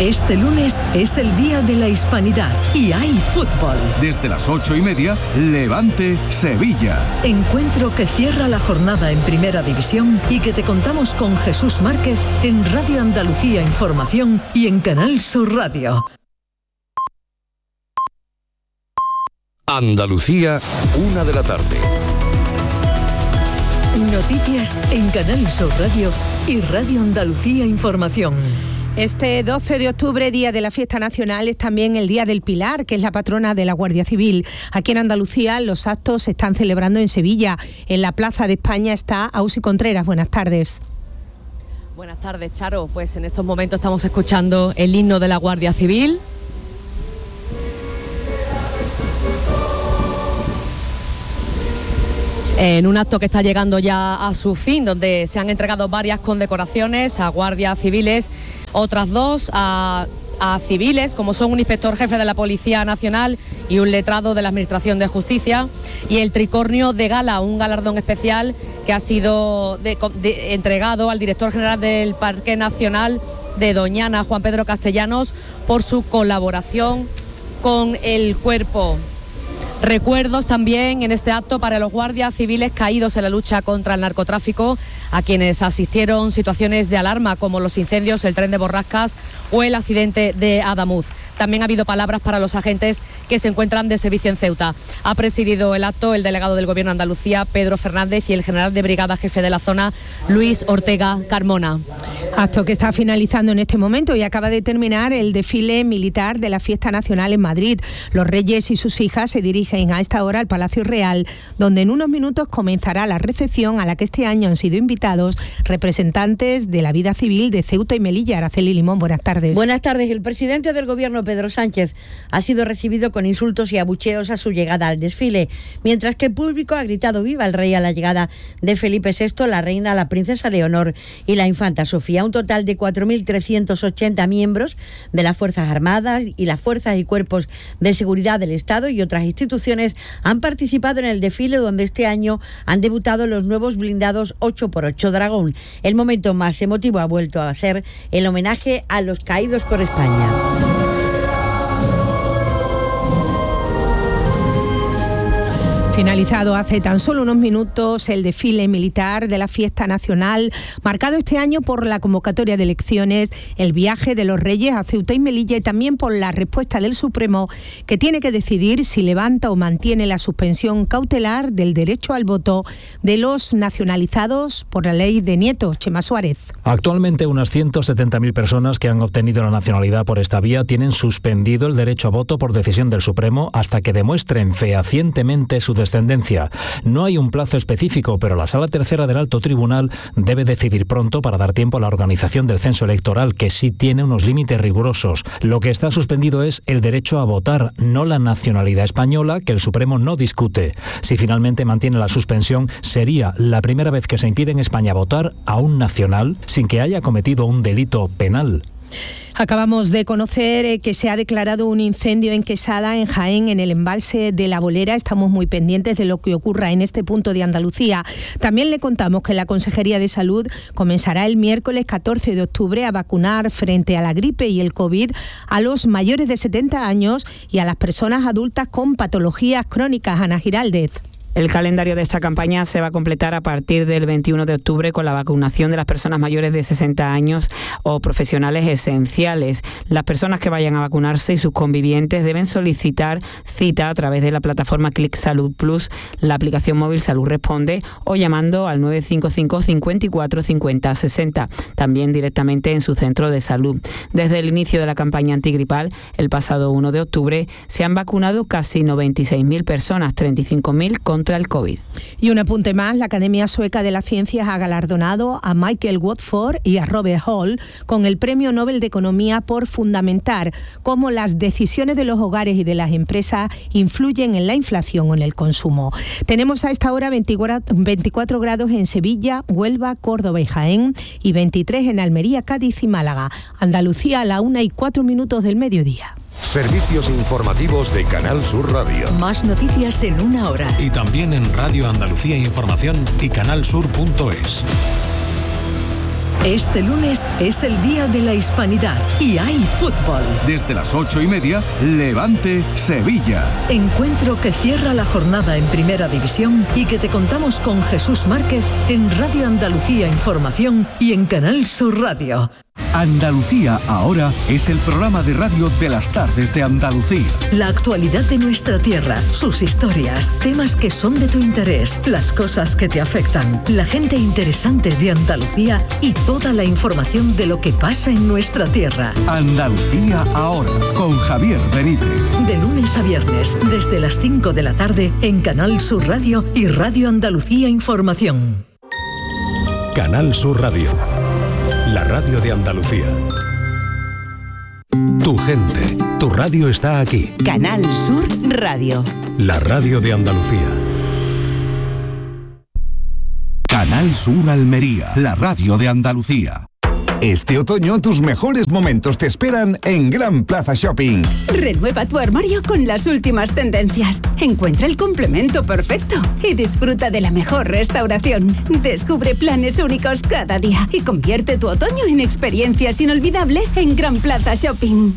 Este lunes es el Día de la Hispanidad y hay fútbol. Desde las 8:30, Levante-Sevilla. Encuentro que cierra la jornada en Primera División y que te contamos con Jesús Márquez en Radio Andalucía Información y en Canal Sur Radio. Andalucía, 1 de la tarde. Noticias en Canal Sur Radio y Radio Andalucía Información. Este 12 de octubre, Día de la Fiesta Nacional, es también el Día del Pilar, que es la patrona de la Guardia Civil. Aquí en Andalucía los actos se están celebrando en Sevilla. En la Plaza de España está Ausi Contreras. Buenas tardes. Buenas tardes, Charo. Pues en estos momentos estamos escuchando el himno de la Guardia Civil. En un acto que está llegando ya a su fin, donde se han entregado varias condecoraciones a guardias civiles, otras dos a civiles, como son un inspector jefe de la Policía Nacional y un letrado de la Administración de Justicia, y el Tricornio de Gala, un galardón especial que ha sido entregado al director general del Parque Nacional de Doñana, Juan Pedro Castellanos, por su colaboración con el cuerpo. Recuerdos también en este acto para los guardias civiles caídos en la lucha contra el narcotráfico, a quienes asistieron situaciones de alarma como los incendios, el tren de Borrascas o el accidente de Adamuz. También ha habido palabras para los agentes que se encuentran de servicio en Ceuta. Ha presidido el acto el delegado del Gobierno de Andalucía, Pedro Fernández, y el general de brigada jefe de la zona, Luis Ortega Carmona. Acto que está finalizando en este momento y acaba de terminar el desfile militar de la Fiesta Nacional en Madrid. Los reyes y sus hijas se dirigen a esta hora al Palacio Real, donde en unos minutos comenzará la recepción a la que este año han sido invitados representantes de la vida civil de Ceuta y Melilla. Araceli Limón, buenas tardes. Buenas tardes. El presidente del Gobierno, Pedro Sánchez, ha sido recibido con insultos y abucheos a su llegada al desfile, mientras que el público ha gritado viva el rey a la llegada de Felipe VI, la reina, la princesa Leonor y la infanta Sofía. Un total de 4.380 miembros de las Fuerzas Armadas y las fuerzas y cuerpos de seguridad del Estado y otras instituciones han participado en el desfile, donde este año han debutado los nuevos blindados 8x8 Dragón. El momento más emotivo ha vuelto a ser el homenaje a los caídos por España. Finalizado hace tan solo unos minutos el desfile militar de la Fiesta Nacional, marcado este año por la convocatoria de elecciones, el viaje de los reyes a Ceuta y Melilla y también por la respuesta del Supremo, que tiene que decidir si levanta o mantiene la suspensión cautelar del derecho al voto de los nacionalizados por la ley de nietos. Chema Suárez. Actualmente unas 170.000 personas que han obtenido la nacionalidad por esta vía tienen suspendido el derecho a voto por decisión del Supremo hasta que demuestren fehacientemente su descendencia. No hay un plazo específico, pero la Sala Tercera del Alto Tribunal debe decidir pronto para dar tiempo a la organización del censo electoral, que sí tiene unos límites rigurosos. Lo que está suspendido es el derecho a votar, no la nacionalidad española, que el Supremo no discute. Si finalmente mantiene la suspensión, sería la primera vez que se impide en España votar a un nacional sin que haya cometido un delito penal. Acabamos de conocer que se ha declarado un incendio en Quesada, en Jaén, en el embalse de La Bolera. Estamos muy pendientes de lo que ocurra en este punto de Andalucía. También le contamos que la Consejería de Salud comenzará el miércoles 14 de octubre a vacunar frente a la gripe y el COVID a los mayores de 70 años y a las personas adultas con patologías crónicas. Ana Giraldez. El calendario de esta campaña se va a completar a partir del 21 de octubre con la vacunación de las personas mayores de 60 años o profesionales esenciales. Las personas que vayan a vacunarse y sus convivientes deben solicitar cita a través de la plataforma Clic Salud Plus, la aplicación móvil Salud Responde o llamando al 955 54 50 60, también directamente en su centro de salud. Desde el inicio de la campaña antigripal, el pasado 1 de octubre, se han vacunado casi 96.000 personas, 35.000 contra el COVID. Y un apunte más, la Academia Sueca de las Ciencias ha galardonado a Michael Watford y a Robert Hall con el Premio Nobel de Economía por fundamentar cómo las decisiones de los hogares y de las empresas influyen en la inflación o en el consumo. Tenemos a esta hora 24 grados en Sevilla, Huelva, Córdoba y Jaén y 23 en Almería, Cádiz y Málaga. Andalucía a la 1:04 del mediodía. Servicios informativos de Canal Sur Radio. Más noticias en una hora. Y también en Radio Andalucía Información y canalsur.es. Este lunes es el Día de la Hispanidad y hay fútbol. Desde las 8:30, Levante, Sevilla. Encuentro que cierra la jornada en Primera División y que te contamos con Jesús Márquez en Radio Andalucía Información y en Canal Sur Radio. Andalucía ahora es el programa de radio de las tardes de Andalucía. La actualidad de nuestra tierra, sus historias, temas que son de tu interés, las cosas que te afectan, la gente interesante de Andalucía y toda la información de lo que pasa en nuestra tierra. Andalucía ahora, con Javier Benítez. De lunes a viernes, desde las 5 de la tarde, en Canal Sur Radio y Radio Andalucía Información. Canal Sur Radio. La radio de Andalucía. Tu gente, tu radio está aquí. Canal Sur Radio. La radio de Andalucía. Canal Sur Almería, la radio de Andalucía. Este otoño tus mejores momentos te esperan en Gran Plaza Shopping. Renueva tu armario con las últimas tendencias. Encuentra el complemento perfecto y disfruta de la mejor restauración. Descubre planes únicos cada día y convierte tu otoño en experiencias inolvidables en Gran Plaza Shopping.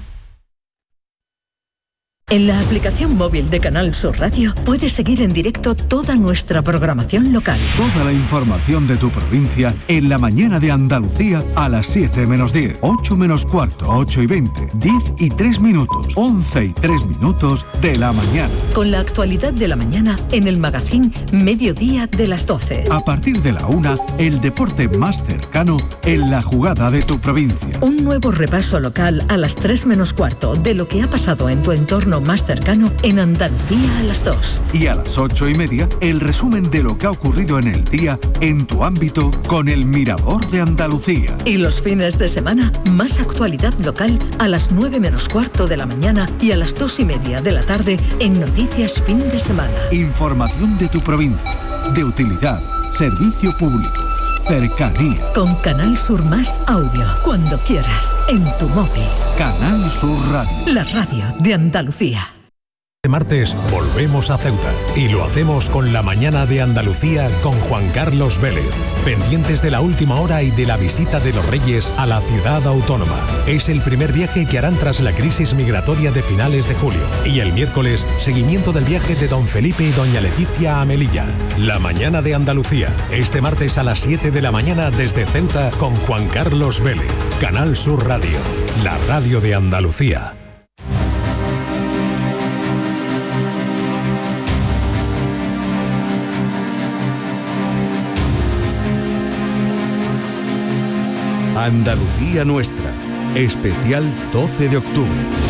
En la aplicación móvil de Canal Sur Radio puedes seguir en directo toda nuestra programación local. Toda la información de tu provincia en la mañana de Andalucía a las 7 menos 10, 8 menos cuarto, 8 y 20, 10 y 3 minutos, 11 y 3 minutos de la mañana. Con la actualidad de la mañana en el magazín Mediodía de las 12. A partir de la 1, el deporte más cercano en la jugada de tu provincia. Un nuevo repaso local a las 3 menos cuarto de lo que ha pasado en tu entorno más cercano en Andalucía a las 2. Y a las 8:30, el resumen de lo que ha ocurrido en el día en tu ámbito con el Mirador de Andalucía. Y los fines de semana, más actualidad local a las 9 menos cuarto de la mañana y a las 2:30 de la tarde en Noticias Fin de Semana. Información de tu provincia, de utilidad, servicio público, cercanía. Con Canal Sur Más Audio, cuando quieras, en tu móvil. Canal Sur Radio. La radio de Andalucía. Este martes volvemos a Ceuta y lo hacemos con la mañana de Andalucía con Juan Carlos Vélez. Pendientes de la última hora y de la visita de los Reyes a la ciudad autónoma. Es el primer viaje que harán tras la crisis migratoria de finales de julio. Y el miércoles, seguimiento del viaje de don Felipe y doña Leticia a Melilla. La mañana de Andalucía. Este martes a las 7 de la mañana desde Ceuta con Juan Carlos Vélez. Canal Sur Radio. La radio de Andalucía. Andalucía nuestra, especial 12 de octubre.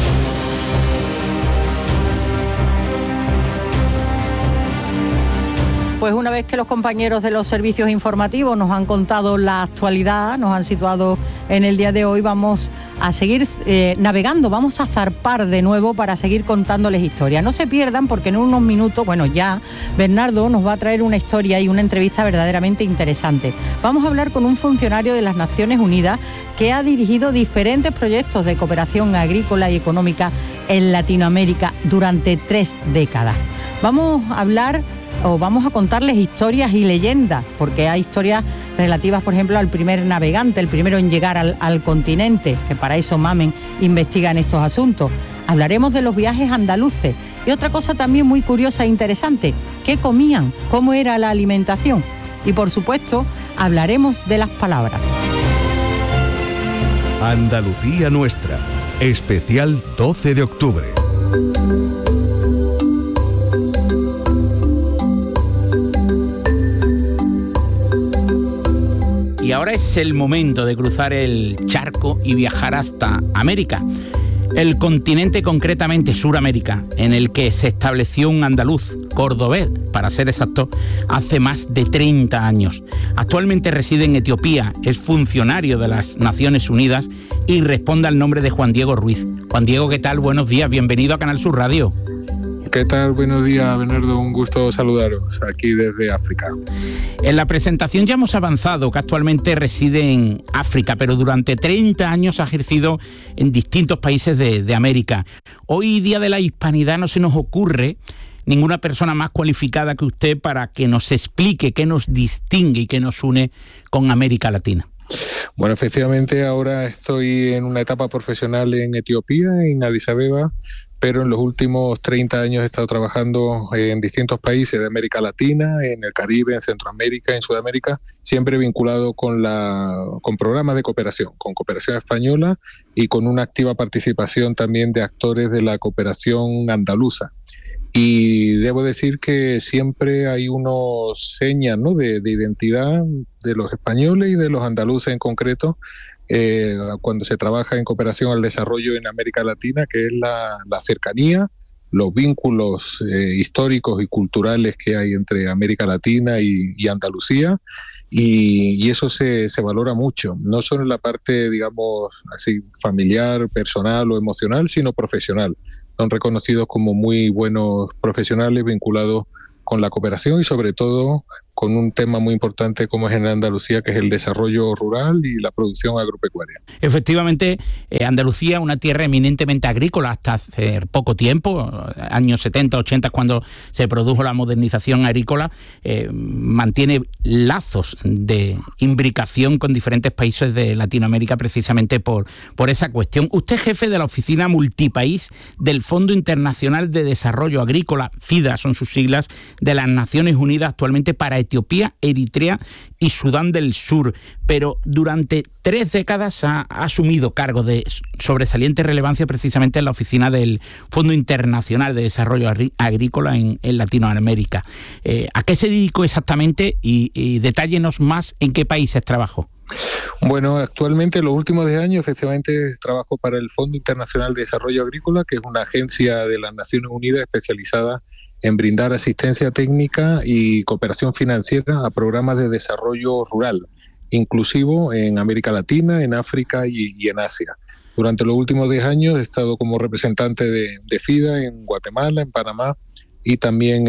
Pues una vez que los compañeros de los servicios informativos nos han contado la actualidad, nos han situado en el día de hoy, vamos a seguir navegando, vamos a zarpar de nuevo para seguir contándoles historias. No se pierdan porque en unos minutos, bueno ya, Bernardo nos va a traer una historia y una entrevista verdaderamente interesante. Vamos a hablar con un funcionario de las Naciones Unidas que ha dirigido diferentes proyectos de cooperación agrícola y económica en Latinoamérica durante 3 décadas. Vamos a contarles historias y leyendas, porque hay historias relativas, por ejemplo, al primer navegante, el primero en llegar al continente, que para eso Mamen investiga en estos asuntos. Hablaremos de los viajes andaluces y otra cosa también muy curiosa e interesante, ¿qué comían? ¿Cómo era la alimentación? Y por supuesto, hablaremos de las palabras. Andalucía nuestra, especial 12 de octubre. Y ahora es el momento de cruzar el charco y viajar hasta América. El continente, concretamente Suramérica, en el que se estableció un andaluz, cordobés, para ser exacto, hace más de 30 años. Actualmente reside en Etiopía, es funcionario de las Naciones Unidas y responde al nombre de Juan Diego Ruiz. Juan Diego, ¿qué tal? Buenos días, bienvenido a Canal Sur Radio. ¿Qué tal? Buenos días, Bernardo. Un gusto saludaros aquí desde África. En la presentación ya hemos avanzado que actualmente reside en África, pero durante 30 años ha ejercido en distintos países de América. Hoy, Día de la Hispanidad, no se nos ocurre ninguna persona más cualificada que usted para que nos explique qué nos distingue y qué nos une con América Latina. Bueno, efectivamente ahora estoy en una etapa profesional en Etiopía, en Addis Abeba, pero en los últimos 30 años he estado trabajando en distintos países de América Latina, en el Caribe, en Centroamérica, en Sudamérica, siempre vinculado con programas de cooperación, con cooperación española y con una activa participación también de actores de la cooperación andaluza. Y debo decir que siempre hay unos señas, ¿no?, de identidad de los españoles y de los andaluces en concreto, cuando se trabaja en cooperación al desarrollo en América Latina, que es la cercanía, los vínculos históricos y culturales que hay entre América Latina y Andalucía, y eso se valora mucho, no solo en la parte, digamos, así familiar, personal o emocional, sino profesional. Son reconocidos como muy buenos profesionales vinculados con la cooperación y sobre todo con un tema muy importante como es en Andalucía, que es el desarrollo rural y la producción agropecuaria. Efectivamente, Andalucía, una tierra eminentemente agrícola hasta hace poco tiempo, años 70, 80, cuando se produjo la modernización agrícola, mantiene lazos de imbricación con diferentes países de Latinoamérica precisamente por esa cuestión. Usted es jefe de la oficina multipaís del Fondo Internacional de Desarrollo Agrícola, FIDA son sus siglas, de las Naciones Unidas actualmente para Etiopía, Eritrea y Sudán del Sur, pero durante 3 décadas ha asumido cargos de sobresaliente relevancia precisamente en la oficina del Fondo Internacional de Desarrollo Agrícola en Latinoamérica. ¿A qué se dedicó exactamente y detállenos más en qué países trabajó? Bueno, actualmente en los últimos 10 años efectivamente trabajo para el Fondo Internacional de Desarrollo Agrícola, que es una agencia de las Naciones Unidas especializada en brindar asistencia técnica y cooperación financiera a programas de desarrollo rural, inclusivo en América Latina, en África y en Asia. Durante los últimos 10 años he estado como representante de FIDA en Guatemala, en Panamá y también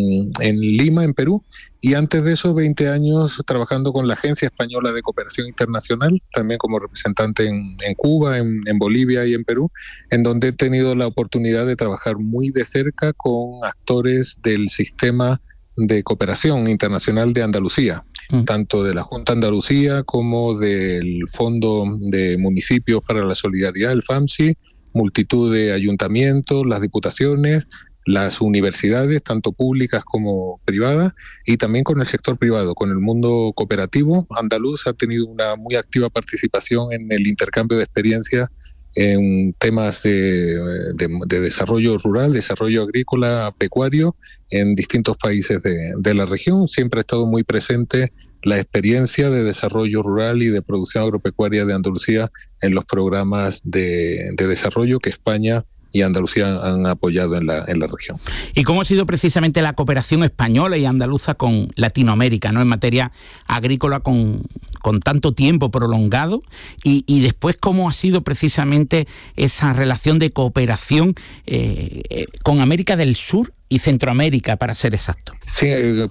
en Lima, en Perú. Y antes de eso, 20 años trabajando con la Agencia Española de Cooperación Internacional, también como representante en Cuba, en Bolivia y en Perú, en donde he tenido la oportunidad de trabajar muy de cerca con actores del sistema de cooperación internacional de Andalucía, tanto de la Junta de Andalucía como del Fondo de Municipios para la Solidaridad, el FAMSI, multitud de ayuntamientos, las diputaciones, las universidades, tanto públicas como privadas, y también con el sector privado, con el mundo cooperativo. Andaluz ha tenido una muy activa participación en el intercambio de experiencias en temas de desarrollo rural, desarrollo agrícola, pecuario, en distintos países de la región. Siempre ha estado muy presente la experiencia de desarrollo rural y de producción agropecuaria de Andalucía en los programas de desarrollo que España y Andalucía han apoyado en la región. ¿Y cómo ha sido precisamente la cooperación española y andaluza con Latinoamérica, ¿no?, en materia agrícola con tanto tiempo prolongado? Y después, ¿cómo ha sido precisamente esa relación de cooperación con América del Sur y Centroamérica, para ser exacto? Sí,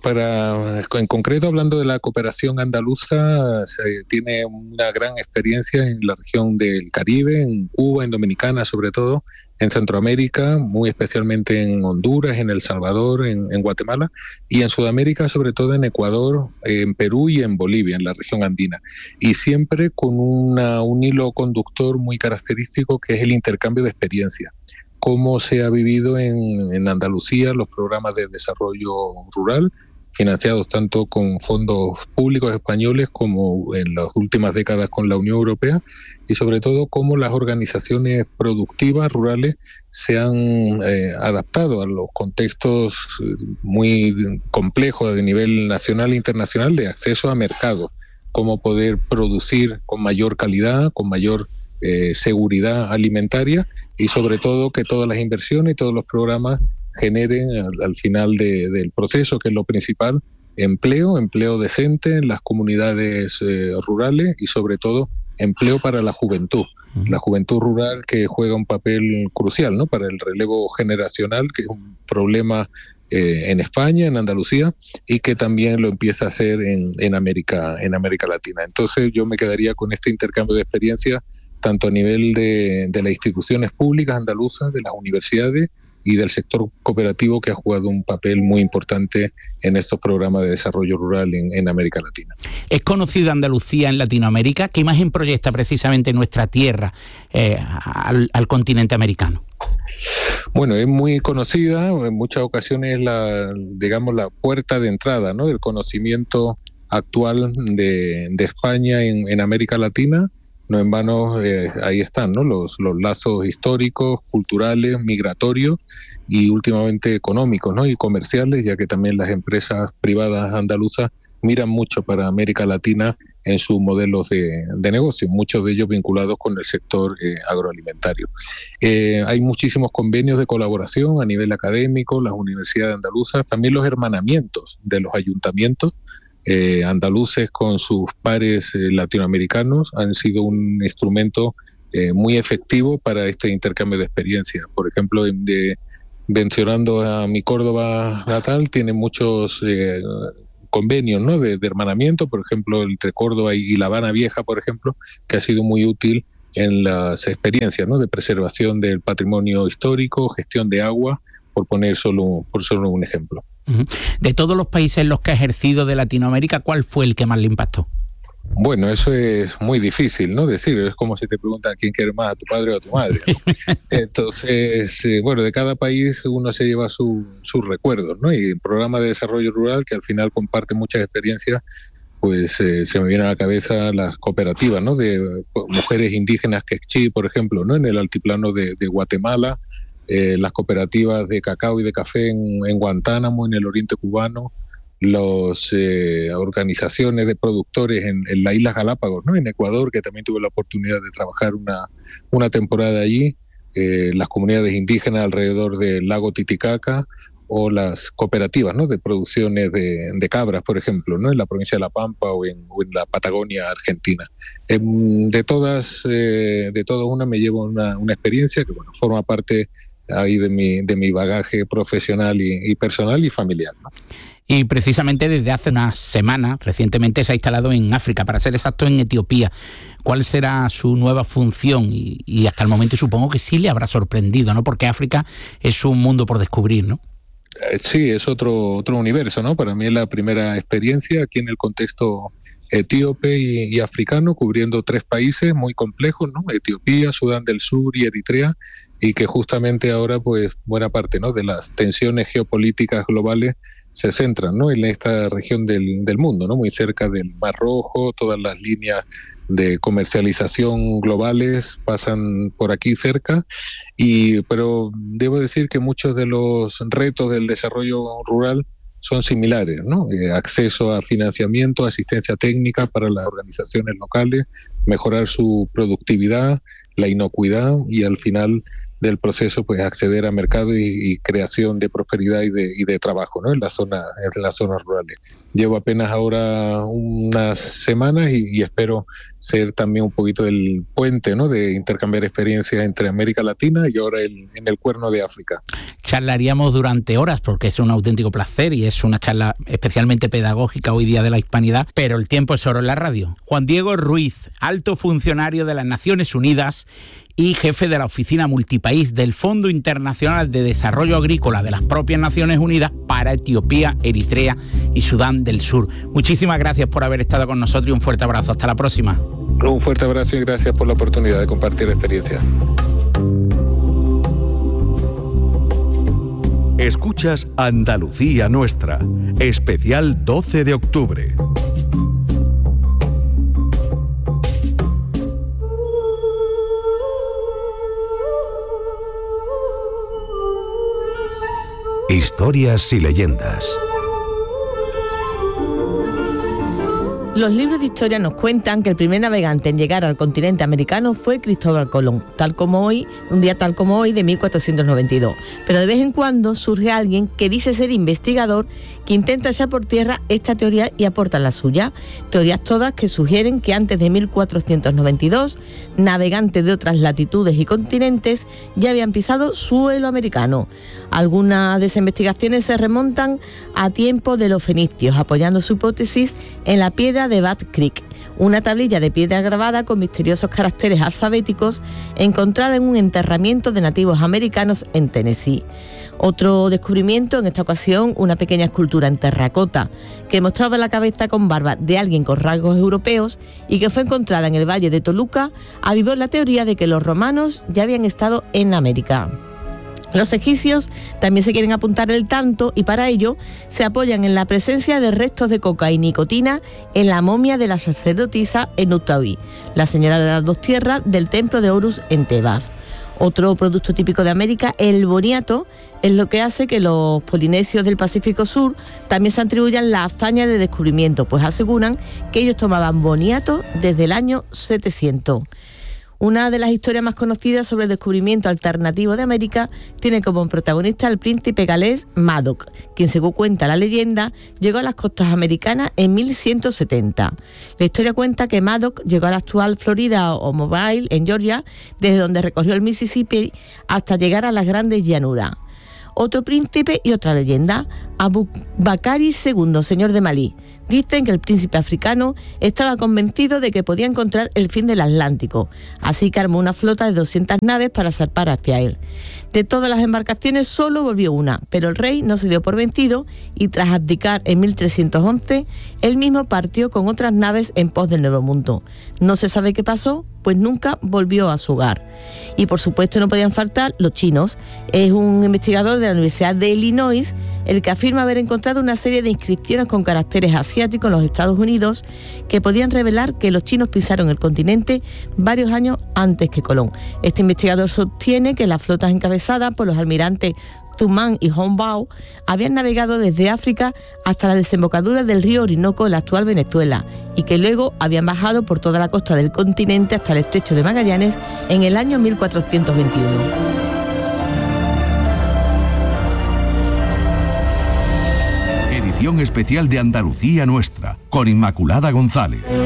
en concreto, hablando de la cooperación andaluza, se tiene una gran experiencia en la región del Caribe, en Cuba, en Dominicana sobre todo, en Centroamérica, muy especialmente en Honduras, en El Salvador, en Guatemala, y en Sudamérica, sobre todo en Ecuador, en Perú y en Bolivia, en la región andina. Y siempre con un hilo conductor muy característico, que es el intercambio de experiencia. Cómo se ha vivido en Andalucía los programas de desarrollo rural, financiados tanto con fondos públicos españoles como en las últimas décadas con la Unión Europea, y sobre todo cómo las organizaciones productivas rurales se han adaptado a los contextos muy complejos de nivel nacional e internacional de acceso a mercados, cómo poder producir con mayor calidad, con mayor seguridad alimentaria, y sobre todo que todas las inversiones y todos los programas generen al final del proceso, que es lo principal, empleo decente en las comunidades rurales, y sobre todo empleo para la juventud. La juventud rural, que juega un papel crucial, ¿no?, para el relevo generacional, que es un problema en España, en Andalucía, y que también lo empieza a hacer en América Latina. Entonces yo me quedaría con este intercambio de experiencias, tanto a nivel de las instituciones públicas andaluzas, de las universidades, y del sector cooperativo, que ha jugado un papel muy importante en estos programas de desarrollo rural en América Latina. ¿Es conocida Andalucía en Latinoamérica? ¿Qué imagen proyecta precisamente nuestra tierra al continente americano? Bueno, es muy conocida, en muchas ocasiones la puerta de entrada, ¿no?, del conocimiento actual de España en América Latina. No en vano, ahí están, ¿no?, los lazos históricos, culturales, migratorios y últimamente económicos, ¿no?, y comerciales, ya que también las empresas privadas andaluzas miran mucho para América Latina en sus modelos de negocio, muchos de ellos vinculados con el sector agroalimentario. Hay muchísimos convenios de colaboración a nivel académico, las universidades andaluzas, también los hermanamientos de los ayuntamientos andaluces con sus pares latinoamericanos han sido un instrumento muy efectivo para este intercambio de experiencias. Por ejemplo, mencionando a mi Córdoba natal, tiene muchos convenios, ¿no?, de hermanamiento, por ejemplo, entre Córdoba y La Habana Vieja, por ejemplo, que ha sido muy útil en las experiencias, ¿no?, de preservación del patrimonio histórico, gestión de agua, por poner solo un ejemplo. De todos los países en los que ha ejercido de Latinoamérica, ¿cuál fue el que más le impactó? Bueno, eso es muy difícil, ¿no?, decir. Es como si te preguntan quién quiere más, a tu padre o a tu madre, ¿no? Entonces, de cada país uno se lleva sus recuerdos, ¿no? Y el programa de desarrollo rural, que al final comparte muchas experiencias, pues se me vienen a la cabeza las cooperativas, ¿no?, de mujeres indígenas quechí, por ejemplo, ¿no?, en el altiplano de Guatemala, las cooperativas de cacao y de café en Guantánamo, en el oriente cubano, las organizaciones de productores en las Islas Galápagos, ¿no?, en Ecuador, que también tuve la oportunidad de trabajar una temporada allí, las comunidades indígenas alrededor del lago Titicaca, o las cooperativas, ¿no?, de producciones de cabras, por ejemplo, ¿no?, en la provincia de La Pampa o en la Patagonia argentina. De todas una me llevo una experiencia que forma parte ahí de mi bagaje profesional y personal y familiar, ¿no? Y precisamente desde hace unas semanas, recientemente se ha instalado en África, para ser exacto en Etiopía. ¿Cuál será su nueva función? Y hasta el momento supongo que sí le habrá sorprendido, ¿no?, porque África es un mundo por descubrir, ¿no? Sí, es otro universo, ¿no? Para mí es la primera experiencia aquí en el contexto etíope y africano, cubriendo 3 países muy complejos, ¿no?, Etiopía, Sudán del Sur y Eritrea, y que justamente ahora, pues, buena parte, ¿no?, de las tensiones geopolíticas globales se centran, ¿no?, en esta región del mundo, ¿no?, muy cerca del Mar Rojo. Todas las líneas de comercialización globales pasan por aquí cerca, pero debo decir que muchos de los retos del desarrollo rural son similares, ¿no? Acceso a financiamiento, asistencia técnica para las organizaciones locales, mejorar su productividad, la inocuidad y al final del proceso, pues, acceder a mercado y creación de prosperidad y de trabajo, ¿no?, en las zonas rurales. Llevo apenas ahora unas semanas y espero ser también un poquito el puente, ¿no?, de intercambiar experiencias entre América Latina y ahora en el Cuerno de África. Charlaríamos durante horas porque es un auténtico placer y es una charla especialmente pedagógica hoy día de la hispanidad, pero el tiempo es oro en la radio. Juan Diego Ruiz, alto funcionario de las Naciones Unidas y jefe de la oficina multipaís del Fondo Internacional de Desarrollo Agrícola de las propias Naciones Unidas para Etiopía, Eritrea y Sudán del Sur. Muchísimas gracias por haber estado con nosotros y un fuerte abrazo. Hasta la próxima. Un fuerte abrazo y gracias por la oportunidad de compartir experiencias. Escuchas Andalucía Nuestra, especial 12 de octubre. Historias y leyendas. Los libros de historia nos cuentan que el primer navegante en llegar al continente americano fue Cristóbal Colón, un día tal como hoy de 1492. Pero de vez en cuando surge alguien que dice ser investigador, que intenta echar por tierra esta teoría y aporta la suya. Teorías todas que sugieren que antes de 1492, navegantes de otras latitudes y continentes ya habían pisado suelo americano. Algunas de esas investigaciones se remontan a tiempos de los fenicios, apoyando su hipótesis en la piedra tablilla de Bat Creek, una tablilla de piedra grabada con misteriosos caracteres alfabéticos encontrada en un enterramiento de nativos americanos en Tennessee. Otro descubrimiento, en esta ocasión, una pequeña escultura en terracota que mostraba la cabeza con barba de alguien con rasgos europeos y que fue encontrada en el Valle de Toluca, avivó la teoría de que los romanos ya habían estado en América. Los egipcios también se quieren apuntar el tanto y para ello se apoyan en la presencia de restos de coca y nicotina en la momia de la sacerdotisa Enutahui, la señora de las dos tierras del templo de Horus en Tebas. Otro producto típico de América, el boniato, es lo que hace que los polinesios del Pacífico Sur también se atribuyan la hazaña de descubrimiento, pues aseguran que ellos tomaban boniato desde el año 700. Una de las historias más conocidas sobre el descubrimiento alternativo de América tiene como protagonista al príncipe galés Madoc, quien, según cuenta la leyenda, llegó a las costas americanas en 1170. La historia cuenta que Madoc llegó a la actual Florida o Mobile, en Georgia, desde donde recorrió el Mississippi hasta llegar a las grandes llanuras. Otro príncipe y otra leyenda, Abubakari II, señor de Malí. Dicen que el príncipe africano estaba convencido de que podía encontrar el fin del Atlántico, así que armó una flota de 200 naves para zarpar hacia él. De todas las embarcaciones solo volvió una, pero el rey no se dio por vencido y tras abdicar en 1311, él mismo partió con otras naves en pos del Nuevo Mundo. No se sabe qué pasó, pues nunca volvió a su hogar. Y por supuesto no podían faltar los chinos. Es un investigador de la Universidad de Illinois el que afirma haber encontrado una serie de inscripciones con caracteres asiáticos en los Estados Unidos que podían revelar que los chinos pisaron el continente varios años antes que Colón. Este investigador sostiene que las flotas encabezadas por los almirantes Zumán y Hongbao habían navegado desde África hasta la desembocadura del río Orinoco en la actual Venezuela y que luego habían bajado por toda la costa del continente hasta el estrecho de Magallanes en el año 1421. Edición especial de Andalucía Nuestra, con Inmaculada González.